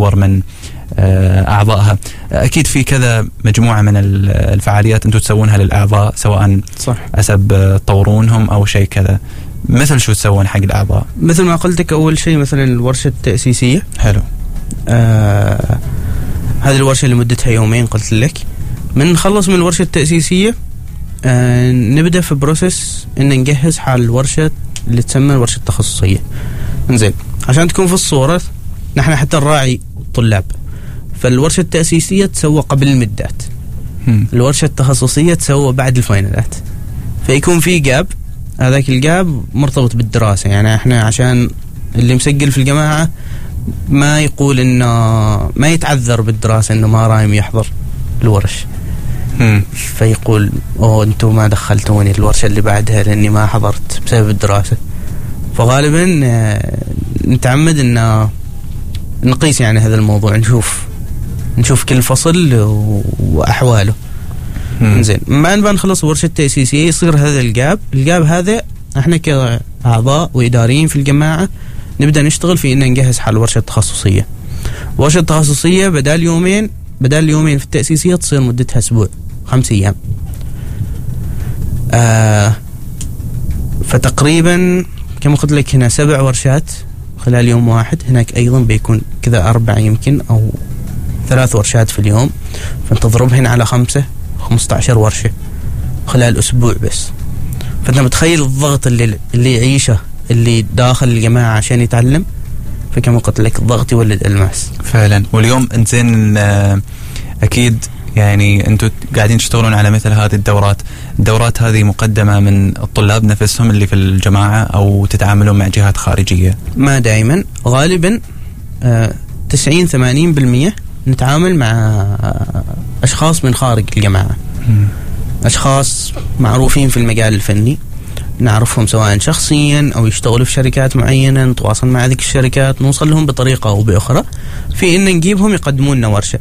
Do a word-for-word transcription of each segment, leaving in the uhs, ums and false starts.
تطور من أعضائها. أكيد في كذا مجموعة من الفعاليات أنتم تسوونها للأعضاء، سواء صح حسب تطورونهم أو شيء كذا. مثل شو تسوون حق الأعضاء؟ مثل ما قلتك أول شيء مثلا الورشة التأسيسية. حلو. آه هذه الورشة اللي مدتها يومين قلت لك. من نخلص من الورشة التأسيسية آه نبدأ في بروسيس إن نجهز حال الورشة اللي تسمى الورشة التخصصية. انزين، عشان تكون في الصورة نحن حتى نراعي الطلاب. فالورشة التأسيسية تسوى قبل المدات، الورشة التخصصية تسوى بعد الفاينلات، فيكون في جاب. هذاك الجاب مرتبط بالدراسة، يعني احنا عشان اللي مسجل في الجماعة ما يقول انه ما يتعذر بالدراسة انه ما رايم يحضر الورش، فيقول اوه انتم ما دخلتوني الورشة اللي بعدها لاني ما حضرت بسبب الدراسة. فغالبا نتعمد ان نقيس يعني هذا الموضوع، نشوف نشوف كل فصل واحواله. زين، ما نبغى نخلص ورشة تأسيسية يصير هذا الجاب. الجاب هذا احنا كأعضاء وإداريين في الجماعة نبدأ نشتغل في إن نجهز حال ورشة تخصصية. ورشة تخصصية بدال يومين بدال يومين في التأسيسية تصير مدتها أسبوع، خمس أيام. آه فتقريبا كما قلت لك هنا سبع ورشات خلال يوم واحد. هناك أيضا بيكون كذا أربع يمكن أو ثلاث ورشات في اليوم، فأنت تضربهن على خمسة خمسة عشر ورشة خلال أسبوع بس. فأنت متخيل الضغط اللي اللي يعيشه اللي داخل الجماعة عشان يتعلم. فكما قلت لك الضغط يولد ألماس فعلا. واليوم انتين أكيد يعني أنتوا قاعدين تشتغلون على مثل هذه الدورات. الدورات هذه مقدمة من الطلاب نفسهم اللي في الجماعة أو تتعاملون مع جهات خارجية؟ ما دائما، غالبا تسعين ثمانين بالمية نتعامل مع أشخاص من خارج الجماعة. م. أشخاص معروفين في المجال الفني، نعرفهم سواء شخصيا أو يشتغلوا في شركات معينة، نتواصل مع ذيك الشركات، نوصل لهم بطريقة أو بأخرى في إن نجيبهم يقدمون لنا ورشة.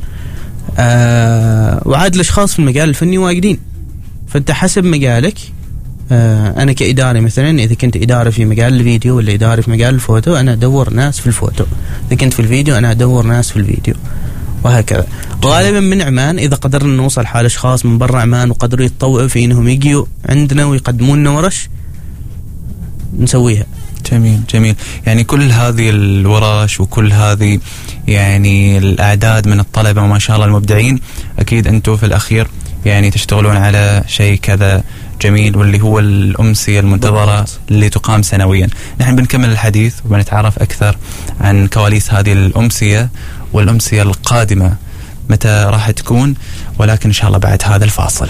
آه وعاد الأشخاص في المجال الفني واجدين، فأنت حسب مجالك. آه أنا كإداري مثلا، إذا كنت إداري في مجال الفيديو ولا إداري في مجال الفوتو، أنا أدور ناس في الفوتو. إذا كنت في الفيديو أنا أدور ناس في الفيديو، وهكذا. غالبا من عمان إذا قدرنا نوصل حال أشخاص من برا عمان وقدروا يتطوعوا في إنهم يجيوا عندنا ويقدمون لنا ورش نسويها. جميل جميل. يعني كل هذه الورش وكل هذه يعني الأعداد من الطلبة وما شاء الله المبدعين، أكيد أنتم في الأخير يعني تشتغلون على شيء كذا جميل، واللي هو الأمسية المنتظرة اللي تقام سنويا. نحن بنكمل الحديث وبنتعرف أكثر عن كواليس هذه الأمسية والأمسية القادمة متى راح تكون، ولكن إن شاء الله بعد هذا الفاصل.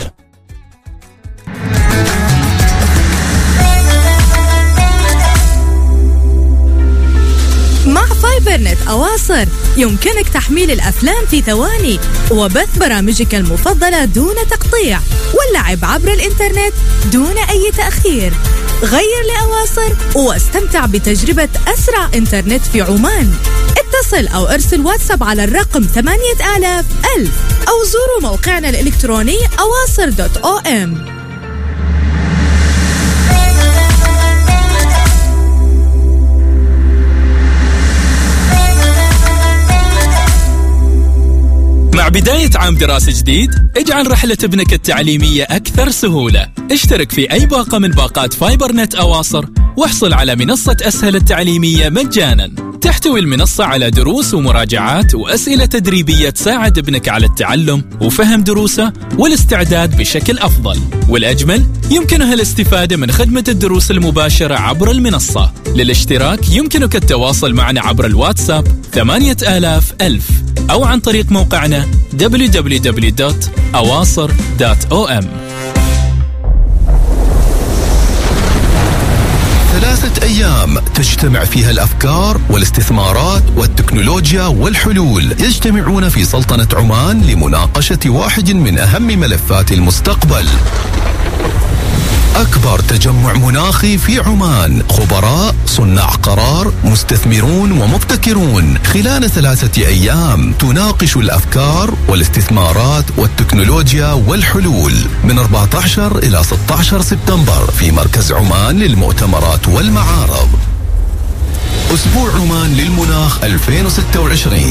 مع فايبرنت أواصر يمكنك تحميل الأفلام في ثواني وبث برامجك المفضلة دون تقطيع واللعب عبر الإنترنت دون أي تأخير. غير لأواصر واستمتع بتجربة أسرع إنترنت في عمان. اتصل أو ارسل واتساب على الرقم ثمانية آلاف ألف أو زوروا موقعنا الإلكتروني أواصر دوت أو إم. مع بداية عام دراسي جديد، اجعل رحلة ابنك التعليمية أكثر سهولة. اشترك في أي باقة من باقات فايبرنت أواصر واحصل على منصة أسهل التعليمية مجانا. تحتوي المنصة على دروس ومراجعات وأسئلة تدريبية تساعد ابنك على التعلم وفهم دروسه والاستعداد بشكل أفضل. والأجمل، يمكنها الاستفادة من خدمة الدروس المباشرة عبر المنصة. للاشتراك يمكنك التواصل معنا عبر الواتساب ثمانية آلاف ألف أو عن طريق موقعنا دبليو دبليو دبليو دوت أواصر دوت أو إم. ثلاثة أيام تجتمع فيها الأفكار والاستثمارات والتكنولوجيا والحلول، يجتمعون في سلطنة عمان لمناقشة واحد من أهم ملفات المستقبل. أكبر تجمع مناخي في عمان، خبراء، صناع قرار، مستثمرون ومبتكرون. خلال ثلاثة أيام تناقش الأفكار والاستثمارات والتكنولوجيا والحلول من أربعة عشر إلى ستة عشر سبتمبر في مركز عمان للمؤتمرات والمعارض. أسبوع عمان للمناخ ألفين وستة وعشرين.